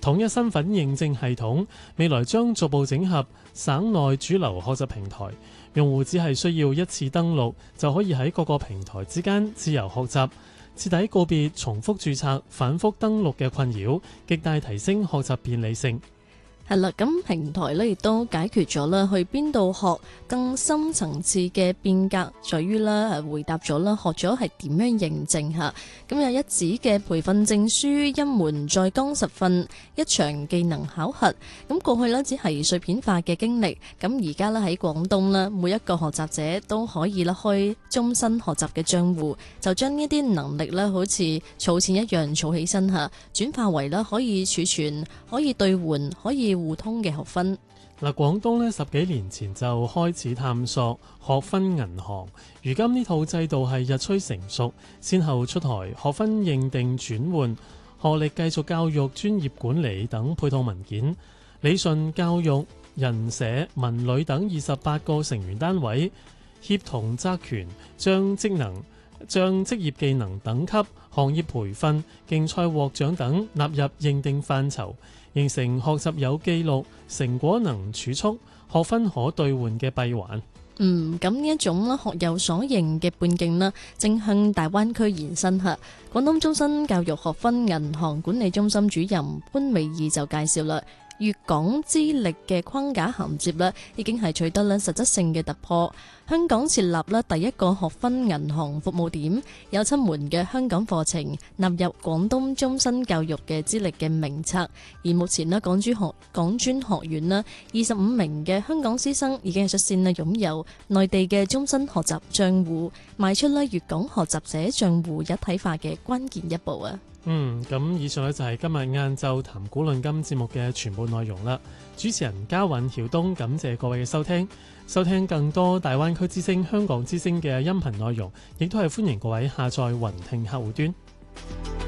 統一身份認證系統未來將逐步整合省內主流學習平台，用戶只係需要一次登錄就可以喺各個平台之間自由學習，徹底告別重複註冊、反覆登錄嘅困擾，極大提升學習便利性。 係啦，咁平台咧亦都解決咗啦，去邊度學更深層次嘅變革，在於啦回答咗啦，學咗係點樣認證嚇。咁有一紙嘅培訓證書，一門在崗實訓，一場技能考核。咁過去呢，只係碎片化嘅經歷，咁而家咧喺廣東啦，每一個學習者都可以啦開終身學習嘅賬戶，就將呢啲能力咧好似儲錢一樣儲起身嚇，轉化為啦可以儲存、可以兌換、可以互通嘅學分。 嗱，廣東呢10幾年前就開始探索學分銀行，如今呢套制度係日趨成熟，先後出台學分認定轉換、學歷繼續教育專業管理等配套文件，理順教育、人社、文旅等28個成員單位協同責權，將職業技能等級、行業培訓、競賽獲獎等納入認定範疇，形成學習有記錄、成果能儲蓄、學分可兌換嘅閉環。 咁呢一種學有所認嘅半徑啦，正向大灣區延伸下。廣東終身教育學分銀行管理中心主任潘美儀就介紹啦，粵港資歷嘅框架銜接咧，已經係取得咧實質性嘅突破。香港設立咧第一個學分銀行服務點，有7門嘅香港課程納入廣東終身教育嘅資歷嘅名冊。而目前咧港專學院咧25名嘅香港師生已經係率先咧擁有內地嘅終身學習賬戶，邁出咧粵港學習者賬戶一體化嘅關鍵一步啊！ 咁以上呢就係今日晏晝談古論今節目嘅全部內容啦。主持人嘉韻、曉東，感謝各位嘅收聽。收聽更多大灣區之聲、香港之聲嘅音頻內容，亦都係歡迎各位下載雲聽客戶端。